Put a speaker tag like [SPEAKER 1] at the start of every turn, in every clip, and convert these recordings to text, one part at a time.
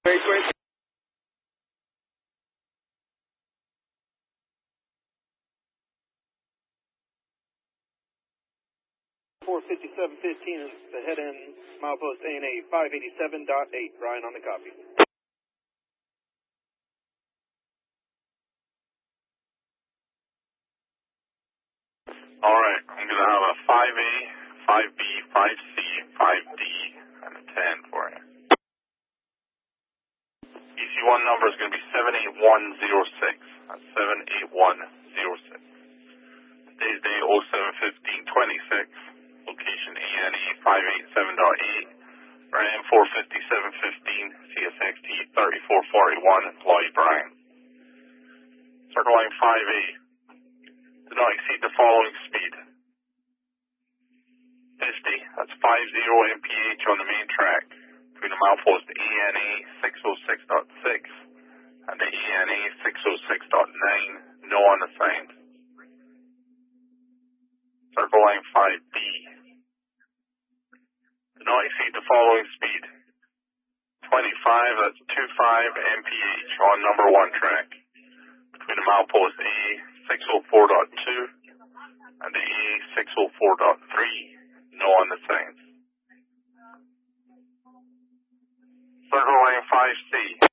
[SPEAKER 1] Great, great. 45715 is the head end milepost ANA 587.8. Brian on the copy.
[SPEAKER 2] Alright, I'm going to have a 5A, 5B, 5C, 5D, and a 10 for you. EC1 number is going to be 78106. That's 78106. Today's date 07-15-26. Location ANE 587.8. RAM 45715. CSXT 3441. Employee Brian. Circle line 5A. Do not exceed the following speed. 50. That's 50 mph on the main track between the milepost ANA 606.6 and the ANA 606.9. No unassigned. Circle line 5B. Do not exceed the following speed. 25, that's 25 mph on number 1 track between the milepost A 604.2 and the A 604.3. No unassigned. Circle line 5C.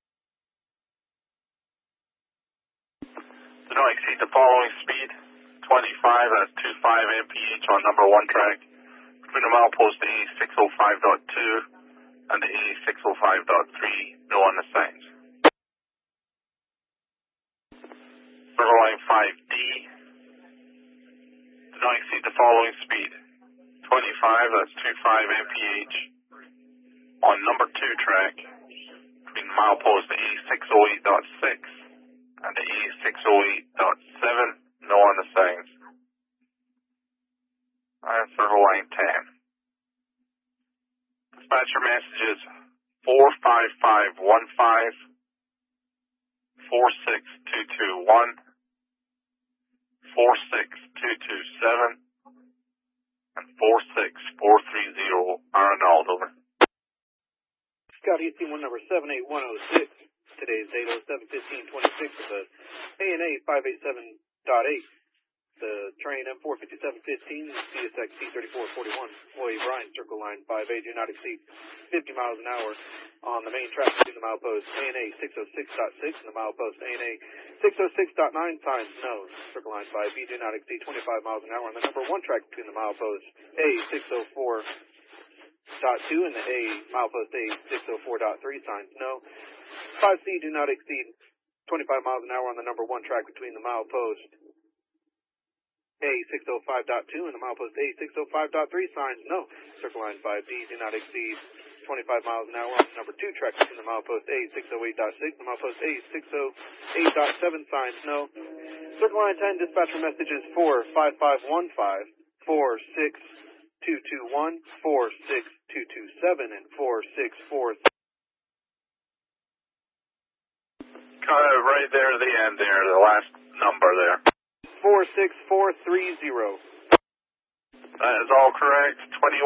[SPEAKER 2] Do not exceed the following speed. 25, that's 25 mph on number 1 track between the milepost A 605.2 and the A 605.3. No unassigned. Circle line 5D. Do not exceed the following speed. 25, that's 25 mph on number 2 track between the milepost A 608.6 and the A 608.7. No unassigned. And circle line 10. Dispatcher messages 45515, 46221, 46227, and 46430. Arnold, over.
[SPEAKER 1] Scott EC1 number 78106. Today's date 07-15-26 of the ANA 587.8. The train M45715, CSXT 3441. Employee Brian, circle line 5A, do not exceed 50 miles an hour on the main track between the milepost ANA 606.6 and the milepost ANA 606.9. Signs no. Circle line 5B, do not exceed 25 miles an hour on the number 1 track between the milepost A 604.2 and the A milepost A 604.3. Signs no. 5C, do not exceed 25 miles an hour on the number 1 track between the milepost A 605.2 and the milepost A 605.3. Signs no. Circle line 5D, do not exceed 25 miles an hour on the number 2 track between the milepost A 608.6 and the milepost A 608.7. Signs no. Circle line 10, dispatcher messages 45515, 46221, 46227, and 464.
[SPEAKER 2] Right there at the end there, the last number there.
[SPEAKER 1] 46430.
[SPEAKER 2] That is all correct.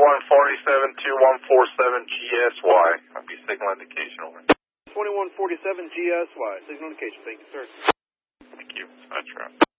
[SPEAKER 2] 2147-2147 GSY. I'll be signal indication over.
[SPEAKER 1] 2147 GSY. Signal indication. Thank you, sir.
[SPEAKER 2] Thank you. That's right.